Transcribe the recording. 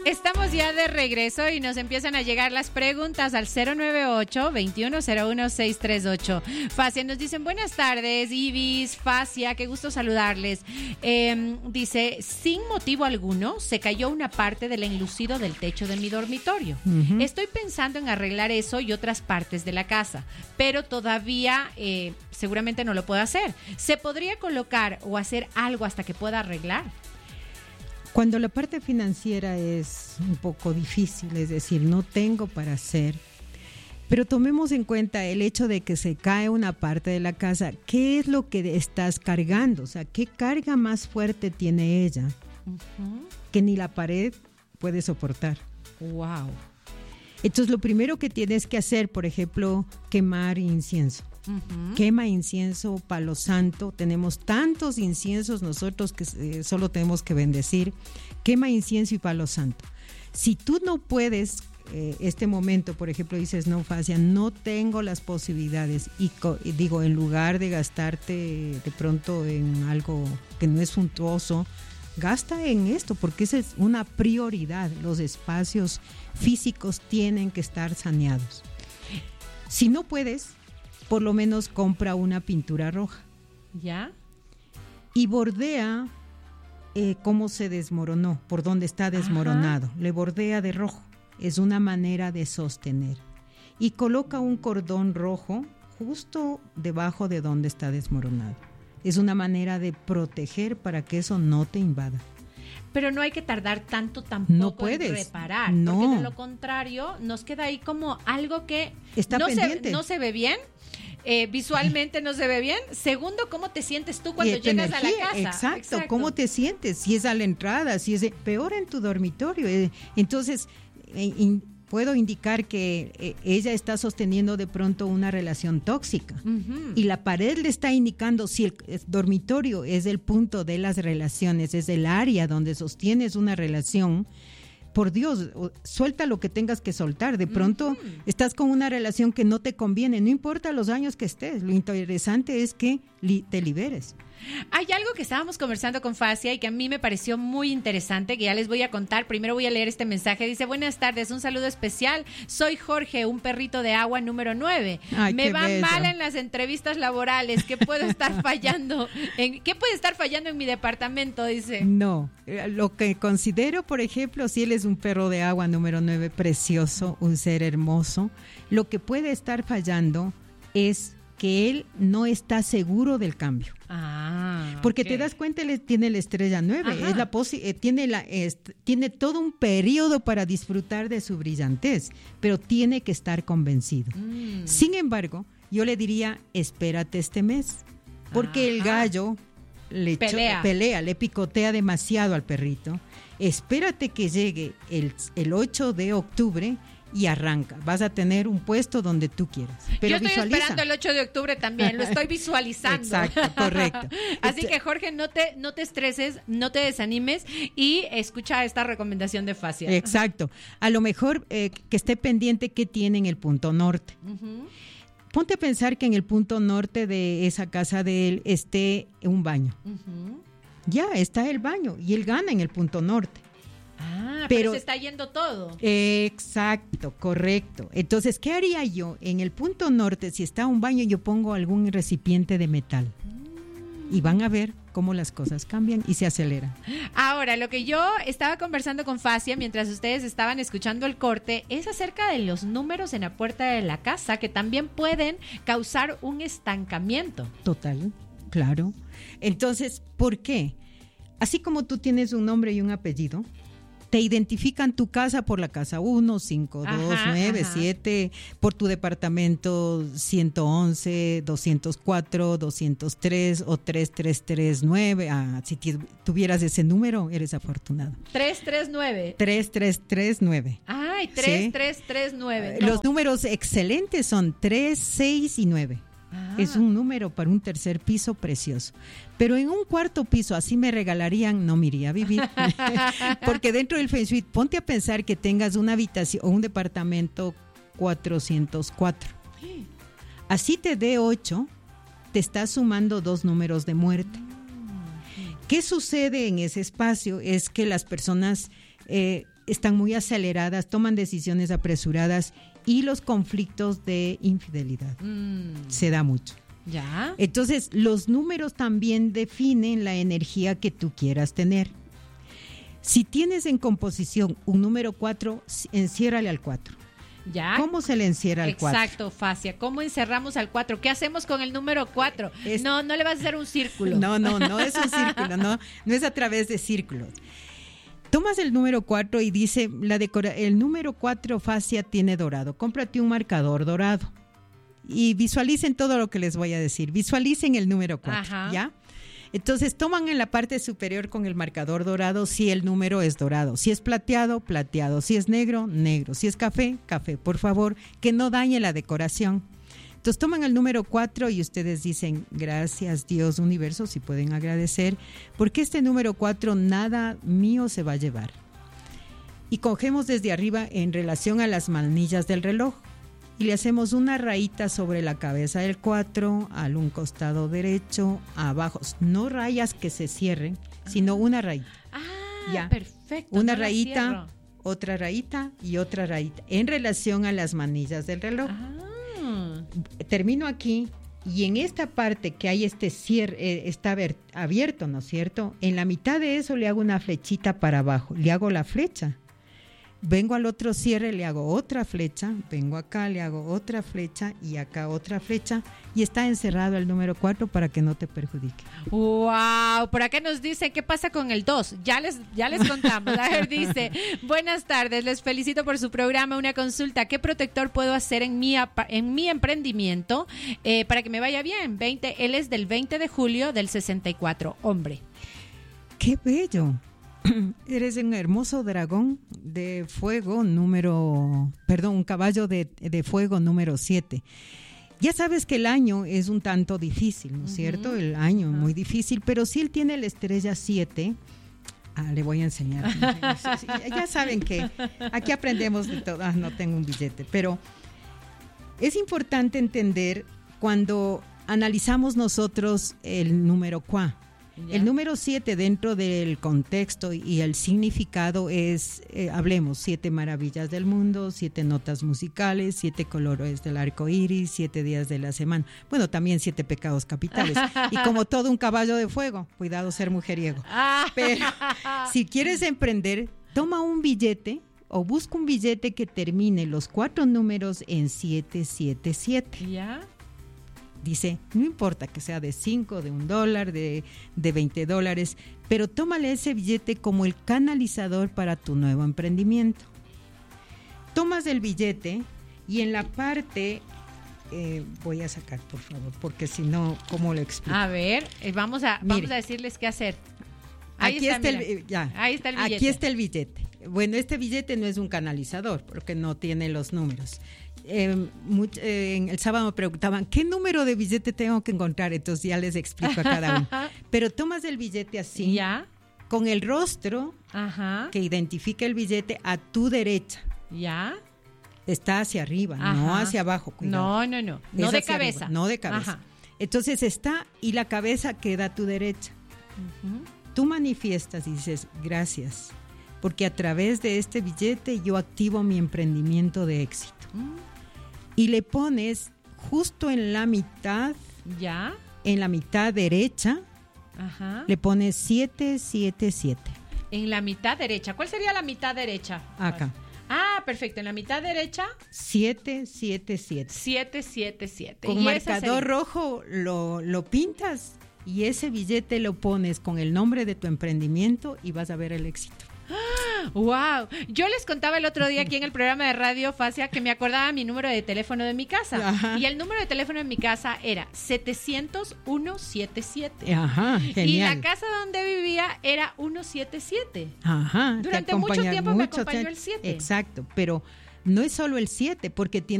Estamos ya de regreso y nos empiezan a llegar las preguntas al 098-2101-638. Facia, nos dicen buenas tardes, Ibis, Facia, qué gusto saludarles. Dice, sin motivo alguno, se cayó una parte del enlucido del techo de mi dormitorio. Estoy pensando en arreglar eso y otras partes de la casa, pero todavía seguramente no lo puedo hacer. ¿Se podría colocar o hacer algo hasta que pueda arreglar? Cuando la parte financiera es un poco difícil, es decir, no tengo para hacer, pero tomemos en cuenta el hecho de que se cae una parte de la casa, ¿qué es lo que estás cargando? O sea, ¿qué carga más fuerte tiene ella? Que ni la pared puede soportar. Wow. Entonces, lo primero que tienes que hacer, por ejemplo, quemar incienso. Quema incienso, palo santo. Tenemos tantos inciensos nosotros que solo tenemos que bendecir. Quema incienso y palo santo. Si tú no puedes, este momento, por ejemplo, dices, no, Facia, no tengo las posibilidades y digo, en lugar de gastarte de pronto en algo que no es suntuoso, gasta en esto, porque esa es una prioridad. Los espacios físicos tienen que estar saneados. Si no puedes, por lo menos compra una pintura roja. ¿Ya? Y bordea cómo se desmoronó, por dónde está desmoronado. Le bordea de rojo. Es una manera de sostener. Y coloca un cordón rojo justo debajo de donde está desmoronado. Es una manera de proteger para que eso no te invada. Pero no hay que tardar tanto tampoco no puedes, en reparar. No. Porque de lo contrario nos queda ahí como algo que está pendiente. No se ve bien. Visualmente no se ve bien. Segundo, ¿cómo te sientes tú cuando llegas a la casa? Exacto, ¿cómo te sientes? Si es a la entrada, si es peor en tu dormitorio. Entonces, puedo indicar que ella está sosteniendo de pronto una relación tóxica. Y la pared le está indicando si el dormitorio es el punto de las relaciones, es el área donde sostienes una relación. Por Dios, suelta lo que tengas que soltar. De pronto estás con una relación que no te conviene, no importa los años que estés. Lo interesante es que te liberes. Hay algo que estábamos conversando con Facia y que a mí me pareció muy interesante, que ya les voy a contar. Primero voy a leer este mensaje. Dice, buenas tardes, un saludo especial. Soy Jorge, un perrito de agua número 9. Ay, me va bello. mal en las entrevistas laborales. ¿Qué puede estar fallando? ¿Qué puede estar fallando en mi departamento? Dice. No, lo que considero, por ejemplo, si él es un perro de agua número 9, precioso, un ser hermoso, lo que puede estar fallando es que él no está seguro del cambio. Porque te das cuenta, él tiene la estrella 9, es tiene todo un periodo para disfrutar de su brillantez, pero tiene que estar convencido. Sin embargo, yo le diría, espérate este mes, porque el gallo pelea, le picotea demasiado al perrito. Espérate que llegue el 8 de octubre y arranca. Vas a tener un puesto donde tú quieras. Pero yo estoy esperando el 8 de octubre también, lo estoy visualizando. Exacto, correcto. Así que, Jorge, no te estreses, no te desanimes y escucha esta recomendación de Facia. Exacto. A lo mejor que esté pendiente qué tiene en el punto norte. Ponte a pensar que en el punto norte de esa casa de él esté un baño. Ya está el baño y él gana en el punto norte. Pero se está yendo todo. Exacto, correcto. Entonces, ¿qué haría yo? En el punto norte, si está un baño, yo pongo algún recipiente de metal. Y van a ver cómo las cosas cambian y se aceleran. Ahora, lo que yo estaba conversando con Facia mientras ustedes estaban escuchando el corte es acerca de los números en la puerta de la casa que también pueden causar un estancamiento. Total, claro. Entonces, ¿por qué? Así como tú tienes un nombre y un apellido, te identifican tu casa por la casa 1, 5, 2, 9, 7, por tu departamento 111, 204, 203 o 3339. Si tuvieras ese número, eres afortunado. 339. 3339. Ay, 3339. ¿Sí? Los números excelentes son 3, 6 y 9. Es un número para un tercer piso precioso. Pero en un cuarto piso, así me regalarían, no me iría a vivir. Porque dentro del Feng Shui, ponte a pensar que tengas una habitación o un departamento 404. Así te dé 8, te estás sumando 2 números de muerte. ¿Qué sucede en ese espacio? Es que las personas están muy aceleradas, toman decisiones apresuradas y los conflictos de infidelidad se da mucho. ¿Ya? Entonces, los números también definen la energía que tú quieras tener. Si tienes en composición un número 4, enciérrale al 4. ¿Ya? ¿Cómo se le encierra al 4? Exacto, Facia. ¿Cómo encerramos al 4? ¿Qué hacemos con el número 4? No le vas a hacer un círculo. No es un círculo, no es a través de círculos. Tomas el número 4 y dice, el número 4, Facia, tiene dorado. Cómprate un marcador dorado. Y visualicen todo lo que les voy a decir. Visualicen el número 4, ajá, ¿ya? Entonces toman en la parte superior con el marcador dorado si el número es dorado. Si es plateado, plateado. Si es negro, negro. Si es café, café. Por favor, que no dañe la decoración. Entonces toman el número 4 y ustedes dicen, gracias Dios, universo, si pueden agradecer, porque este número 4 nada mío se va a llevar. Y cogemos desde arriba en relación a las manillas del reloj. Y le hacemos una rayita sobre la cabeza del 4, al un costado derecho, abajo. No rayas que se cierren, sino una rayita. Ya. Perfecto. Una rayita, otra rayita y otra rayita en relación a las manillas del reloj. Termino aquí y en esta parte que hay este cierre, está abierto, ¿no es cierto? En la mitad de eso le hago una flechita para abajo. Le hago la flecha. Vengo al otro cierre, le hago otra flecha, vengo acá, le hago otra flecha y acá otra flecha y está encerrado el número 4 para que no te perjudique. ¡Wow! Por acá nos dice, ¿qué pasa con el 2? Ya les contamos. A ver, dice, buenas tardes, les felicito por su programa. Una consulta, ¿qué protector puedo hacer en mi emprendimiento para que me vaya bien? Él es del 20 de julio del 64, hombre. ¡Qué bello! Eres un hermoso dragón de fuego un caballo de fuego número 7. Ya sabes que el año es un tanto difícil, ¿no es cierto? El año es muy difícil, pero si él tiene la estrella 7, le voy a enseñar. Ya saben que aquí aprendemos de todo. No tengo un billete, pero es importante entender cuando analizamos nosotros el número 4. ¿Ya? El número 7 dentro del contexto y el significado es, hablemos, 7 maravillas del mundo, 7 notas musicales, 7 colores del arco iris, 7 días de la semana. Bueno, también 7 pecados capitales. Y como todo un caballo de fuego, cuidado ser mujeriego. Pero si quieres emprender, toma un billete o busca un billete que termine los 4 números en 777. ¿Ya? Dice, no importa que sea de 5, de $1, de $20, pero tómale ese billete como el canalizador para tu nuevo emprendimiento. Tomas el billete y en la parte, voy a sacar por favor, porque si no, ¿cómo lo explico? A ver, vamos a decirles qué hacer. Ahí está el billete. Aquí está el billete. Bueno, este billete no es un canalizador porque no tiene los números. En el sábado me preguntaban ¿qué número de billete tengo que encontrar? Entonces ya les explico a cada uno. Pero tomas el billete así, ¿ya? Con el rostro, ajá, que identifica el billete a tu derecha. ¿Ya? Está hacia arriba, ajá, no hacia abajo. Cuidado. No de cabeza. Arriba, no de cabeza. Ajá. Entonces está y la cabeza queda a tu derecha. Tú manifiestas y dices gracias, porque a través de este billete yo activo mi emprendimiento de éxito. Y le pones justo en la mitad, ¿ya? En la mitad derecha, ajá, le pones 777. En la mitad derecha. ¿Cuál sería la mitad derecha? Acá. Perfecto. En la mitad derecha 777. 777. Con marcador rojo lo pintas y ese billete lo pones con el nombre de tu emprendimiento y vas a ver el éxito. ¡Wow! Yo les contaba el otro día aquí en el programa de Radio Facia que me acordaba mi número de teléfono de mi casa. Ajá. Y el número de teléfono de mi casa era 700-177. Ajá, genial. Y la casa donde vivía era 177. Ajá. Durante mucho tiempo me acompañó el 7. Exacto, pero no es solo el 7, porque tiene